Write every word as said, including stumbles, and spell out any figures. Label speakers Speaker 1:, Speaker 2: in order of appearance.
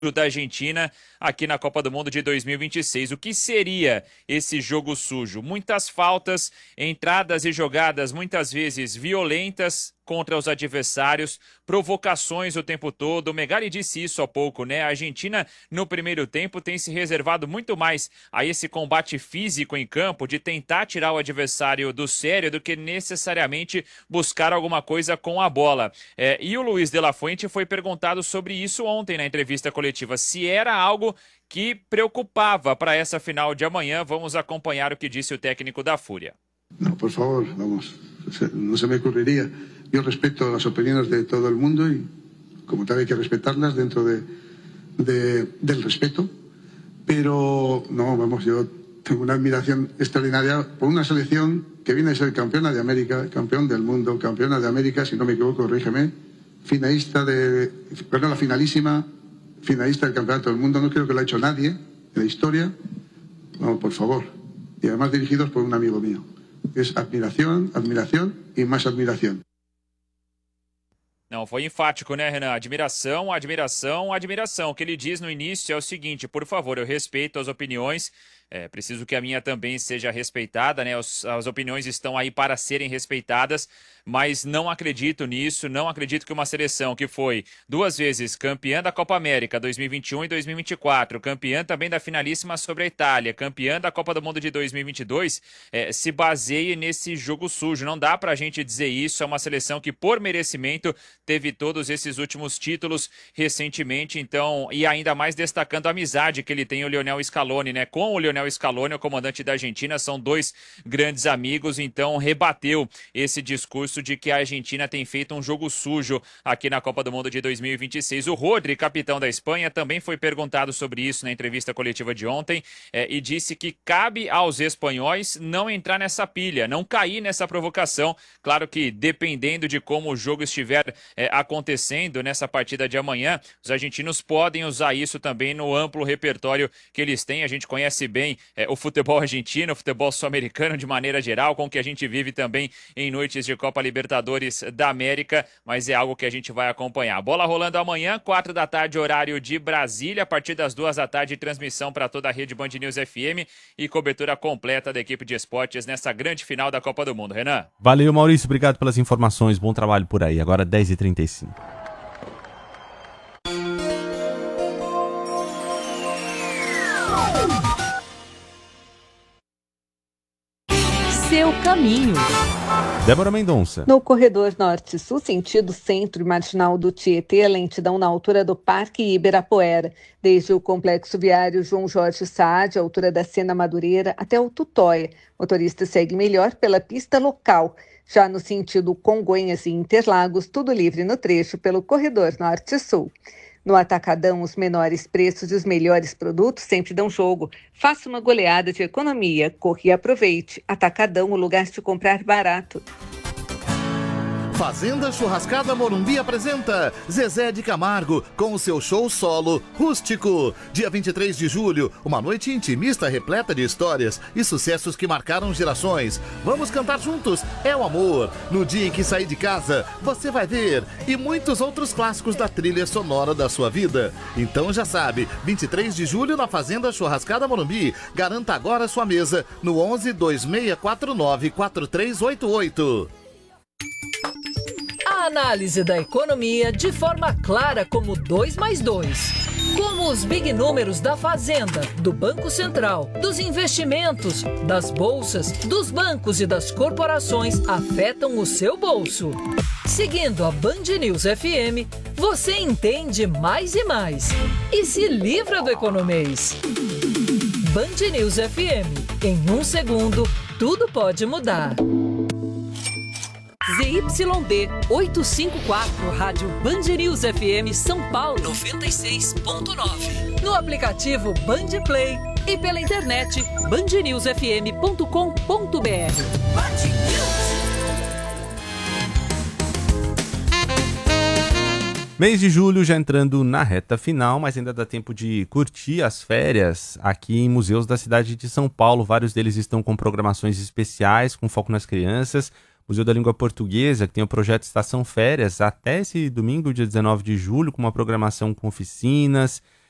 Speaker 1: da Argentina aqui na Copa do Mundo de dois mil e vinte e seis. O que seria esse jogo sujo? Muitas faltas, entradas e jogadas muitas vezes violentas contra os adversários, provocações o tempo todo. O Megali disse isso há pouco, né? A Argentina, no primeiro tempo, tem se reservado muito mais a esse combate físico em campo, de tentar tirar o adversário do sério, do que necessariamente buscar alguma coisa com a bola. É, e o Luiz de la Fuente foi perguntado sobre isso ontem na entrevista coletiva, se era algo que preocupava para essa final de amanhã. Vamos acompanhar o que disse o técnico da Fúria.
Speaker 2: Não, por favor, vamos, não se me ocurriría. Yo respeto las opiniones de todo el mundo y como tal hay que respetarlas dentro de, de, del respeto, pero no, vamos, yo tengo una admiración extraordinaria por una selección que viene a ser campeona de América, campeón del mundo, campeona de América, si no me equivoco, corrígeme, finalista de, perdón, la finalísima, finalista del campeonato del mundo, no creo que lo ha hecho nadie en la historia, no, por favor, y además dirigidos por un amigo mío. Es admiración, admiración y más admiración.
Speaker 1: Não, foi enfático, né, Renan? Admiração, admiração, admiração. O que ele diz no início é o seguinte: por favor, eu respeito as opiniões, é, preciso que a minha também seja respeitada, né? Os, as opiniões estão aí para serem respeitadas, mas não acredito nisso, não acredito que uma seleção que foi duas vezes campeã da Copa América dois mil e vinte e um e dois mil e vinte e quatro, campeã também da finalíssima sobre a Itália, campeã da Copa do Mundo de dois mil e vinte e dois, é, se baseie nesse jogo sujo. Não dá pra gente dizer isso. É uma seleção que, por merecimento, teve todos esses últimos títulos recentemente, então, e ainda mais destacando a amizade que ele tem, o Lionel Scaloni, né? Com o Lionel Scaloni, o comandante da Argentina, são dois grandes amigos, então rebateu esse discurso de que a Argentina tem feito um jogo sujo aqui na Copa do Mundo de dois mil e vinte e seis. O Rodri, capitão da Espanha, também foi perguntado sobre isso na entrevista coletiva de ontem, é, e disse que cabe aos espanhóis não entrar nessa pilha, não cair nessa provocação. Claro que dependendo de como o jogo estiver é, acontecendo nessa partida de amanhã, os argentinos podem usar isso também no amplo repertório que eles têm. A gente conhece bem é, o futebol argentino, o futebol sul-americano de maneira geral, com o que a gente vive também em noites de Copa Libertadores da América, mas é algo que a gente vai acompanhar. Bola rolando amanhã, quatro da tarde, horário de Brasília, a partir das duas da tarde, transmissão para toda a rede Band News F M e cobertura completa da equipe de esportes nessa grande final da Copa do Mundo. Renan?
Speaker 3: Valeu, Maurício, obrigado pelas informações, bom trabalho por aí. Agora dez e trinta e cinco.
Speaker 4: Seu caminho.
Speaker 3: Débora Mendonça.
Speaker 5: No corredor norte-sul, sentido centro e marginal do Tietê, a lentidão na altura do Parque Ibirapuera, desde o complexo viário João Jorge Saad, altura da Sena Madureira, até o Tutóia. O motorista segue melhor pela pista local. Já no sentido Congonhas e Interlagos, tudo livre no trecho pelo corredor norte-sul. No Atacadão, os menores preços e os melhores produtos sempre dão jogo. Faça uma goleada de economia, corre e aproveite. Atacadão, o lugar de comprar barato.
Speaker 6: Fazenda Churrascada Morumbi apresenta Zezé de Camargo com o seu show solo Rústico. Dia vinte e três de julho, uma noite intimista repleta de histórias e sucessos que marcaram gerações. Vamos cantar juntos, é o amor. No dia em que sair de casa, você vai ver. E muitos outros clássicos da trilha sonora da sua vida. Então já sabe, vinte e três de julho na Fazenda Churrascada Morumbi. Garanta agora sua mesa no onze, dois seis quatro nove, quatro três oito oito.
Speaker 4: A análise da economia de forma clara como dois mais dois. Como os big números da Fazenda, do Banco Central, dos investimentos, das bolsas, dos bancos e das corporações afetam o seu bolso. Seguindo a Band News F M, você entende mais e mais. E se livra do economês. Band News F M. Em um segundo, tudo pode mudar. Z Y D oitocentos e cinquenta e quatro, Rádio Band News F M São Paulo noventa e seis ponto nove. No aplicativo Band Play e pela internet band news f m ponto com ponto b r.
Speaker 3: Mês de julho já entrando na reta final, mas ainda dá tempo de curtir as férias aqui em museus da cidade de São Paulo. Vários deles estão com programações especiais, com foco nas crianças. Museu da Língua Portuguesa, que tem o projeto Estação Férias, até esse domingo, dia dezenove de julho, com uma programação com oficinas,